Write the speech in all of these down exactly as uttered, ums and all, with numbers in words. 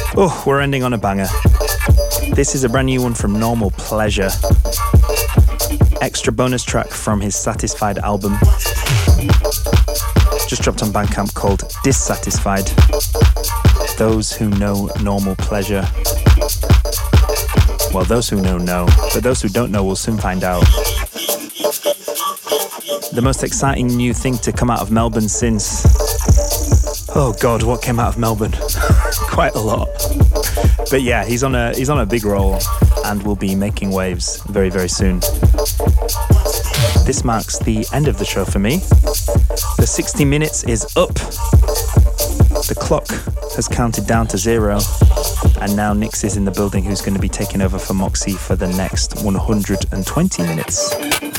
Oh, we're ending on a banger. This is a brand new one from Normal Pleasure. Extra bonus track from his Satisfied album. Just dropped on Bandcamp called Dissatisfied. Those who know Normal Pleasure. Well, those who know, know. But those who don't know will soon find out. The most exciting new thing to come out of Melbourne since... Oh God, what came out of Melbourne? Quite a lot. But yeah, he's on a he's on a big roll and will be making waves very, very soon. This marks the end of the show for me. The sixty minutes is up. The clock has counted down to zero. And now Nix is in the building, who's going to be taking over for Moxie for the next one hundred twenty minutes.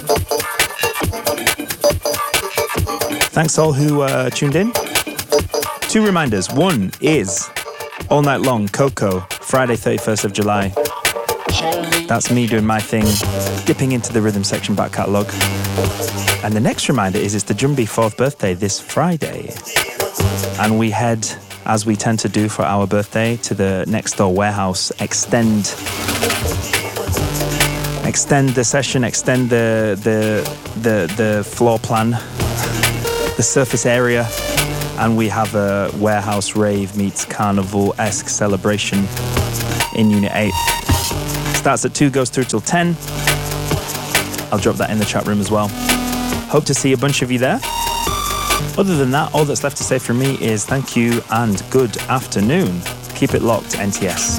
Thanks all who uh, tuned in. Two reminders. One is All Night Long, Coco, Friday thirty-first of July. That's me doing my thing, dipping into the rhythm section back catalogue. And the next reminder is it's the Jumbie fourth birthday this Friday. And we head, as we tend to do for our birthday, to the next door warehouse, extend extend the session, extend the the the, the floor plan, the surface area, and we have a warehouse rave meets carnival-esque celebration in Unit eight. Starts at two, goes through till ten. I'll drop that in the chat room as well. Hope to see a bunch of you there. Other than that, all that's left to say from me is thank you and good afternoon. Keep it locked, N T S.